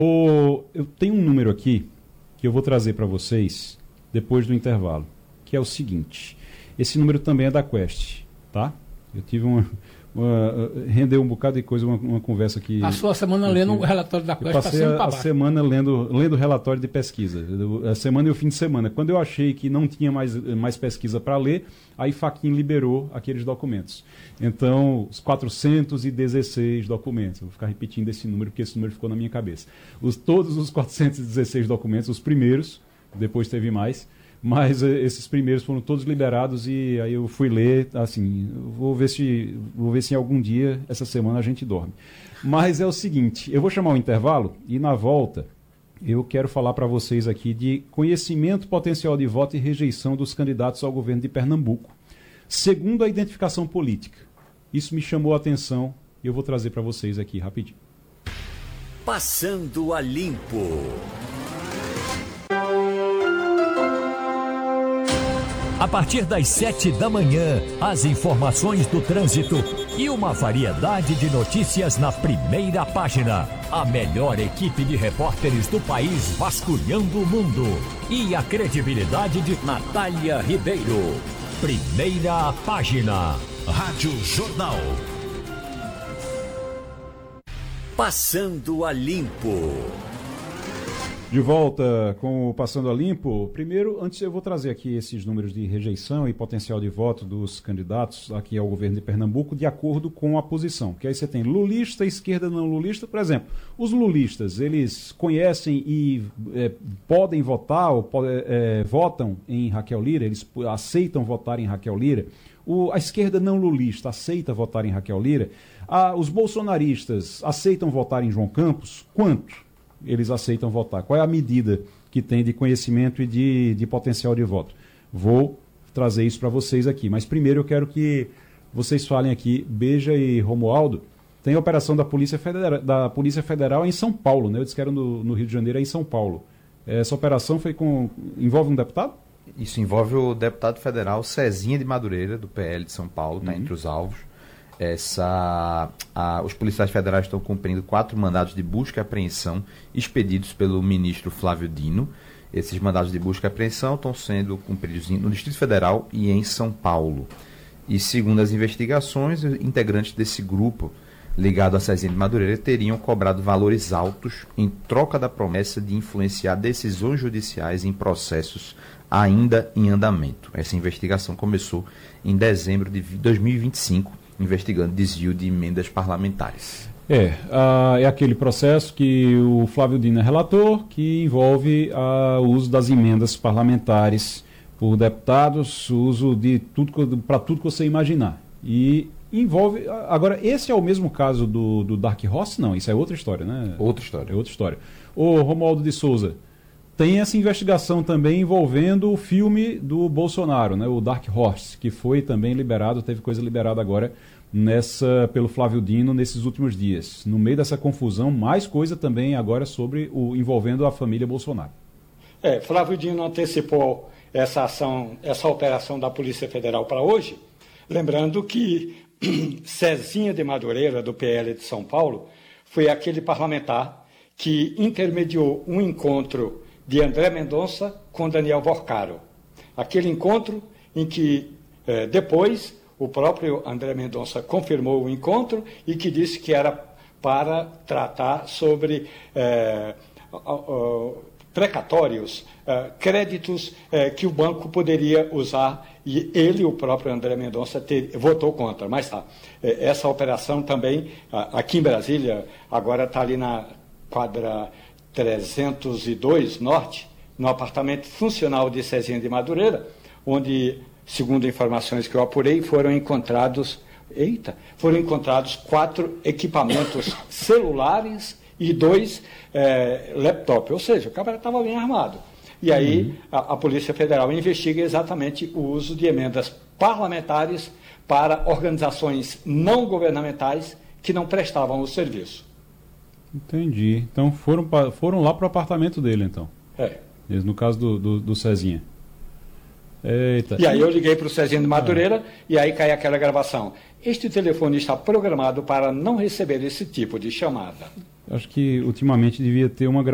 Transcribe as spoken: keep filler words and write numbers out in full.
O, eu tenho um número aqui que eu vou trazer para vocês depois do intervalo, que é o seguinte. Esse número também é da Quest, tá? Eu tive uma... uma rendeu um bocado de coisa, uma, uma conversa aqui. A sua semana eu lendo tive, o relatório da Quest passei a, a semana lendo, lendo o relatório de pesquisa, a semana e o fim de semana. Quando eu achei que não tinha mais, mais pesquisa para ler, aí Fachin liberou aqueles documentos. Então, os quatrocentos e dezesseis documentos. Eu vou ficar repetindo esse número, porque esse número ficou na minha cabeça. Os, todos os quatrocentos e dezesseis documentos, os primeiros, depois teve mais, mas esses primeiros foram todos liberados e aí eu fui ler, assim, vou ver se, vou ver se em algum dia, essa semana, a gente dorme. Mas é o seguinte, eu vou chamar um intervalo e na volta eu quero falar para vocês aqui de conhecimento potencial de voto e rejeição dos candidatos ao governo de Pernambuco, segundo a identificação política. Isso me chamou a atenção e eu vou trazer para vocês aqui rapidinho. Passando a Limpo. A partir das sete da manhã, as informações do trânsito e uma variedade de notícias na primeira página. A melhor equipe de repórteres do país vasculhando o mundo. E a credibilidade de Natália Ribeiro. Primeira página. Rádio Jornal. Passando a Limpo. De volta com o Passando a Limpo. Primeiro, antes eu vou trazer aqui esses números de rejeição e potencial de voto dos candidatos aqui ao governo de Pernambuco de acordo com a posição. Que aí você tem lulista, esquerda não lulista. Por exemplo, os lulistas, eles conhecem e é, podem votar ou pode, é, votam em Raquel Lira, eles aceitam votar em Raquel Lira. O, a esquerda não lulista aceita votar em Raquel Lira. Ah, os bolsonaristas aceitam votar em João Campos? Quanto eles aceitam votar? Qual é a medida que tem de conhecimento e de, de potencial de voto? Vou trazer isso para vocês aqui. Mas primeiro eu quero que vocês falem aqui, Beija e Romualdo, tem a operação da Polícia Federal, da Polícia Federal em São Paulo, né? Eu disse que era no, no Rio de Janeiro, é em São Paulo. Essa operação foi com, envolve um deputado? Isso envolve o deputado federal Cezinha de Madureira, do P L de São Paulo, está uhum. entre os alvos. Essa, a, os policiais federais estão cumprindo quatro mandados de busca e apreensão expedidos pelo ministro Flávio Dino. Esses mandados de busca e apreensão estão sendo cumpridos no Distrito Federal e em São Paulo. E segundo as investigações, os integrantes desse grupo ligado a Cezinha de Madureira teriam cobrado valores altos em troca da promessa de influenciar decisões judiciais em processos ainda em andamento. Essa investigação começou em dezembro de dois mil e vinte e cinco, investigando desvio de emendas parlamentares. É, uh, é aquele processo que o Flávio Dino é relator, que envolve uh, o uso das emendas parlamentares por deputados, o uso de tudo para tudo que você imaginar. E envolve... Agora, esse é o mesmo caso do, do Dark Horse? Não, isso é outra história, né? Outra história. É outra história. O Romualdo de Souza, tem essa investigação também envolvendo o filme do Bolsonaro, né, o Dark Horse, que foi também liberado, teve coisa liberada agora nessa, pelo Flávio Dino nesses últimos dias. No meio dessa confusão, mais coisa também agora sobre o envolvendo a família Bolsonaro. É, Flávio Dino antecipou essa ação, essa operação da Polícia Federal para hoje, lembrando que Cezinha de Madureira, do P L de São Paulo, foi aquele parlamentar que intermediou um encontro de André Mendonça com Daniel Vorcaro. Aquele encontro em que, eh, depois, o próprio André Mendonça confirmou o encontro e que disse que era para tratar sobre eh, uh, uh, precatórios, uh, créditos uh, que o banco poderia usar, e ele, o próprio André Mendonça, ter, votou contra. Mas tá, essa operação também, uh, aqui em Brasília, agora está ali na quadra trezentos e dois Norte, no apartamento funcional de Cezinha de Madureira, onde, segundo informações que eu apurei, foram encontrados, eita, foram encontrados quatro equipamentos celulares e dois é, laptops, ou seja, o cara estava bem armado. E aí uhum. a, a Polícia Federal investiga exatamente o uso de emendas parlamentares para organizações não governamentais que não prestavam o serviço. Entendi. Então foram, foram lá para o apartamento dele, então. É. No caso do, do, do Cezinha. Eita. E aí eu liguei para o Cezinha de Madureira ah. e aí cai aquela gravação. Este telefone está programado para não receber esse tipo de chamada. Acho que ultimamente devia ter uma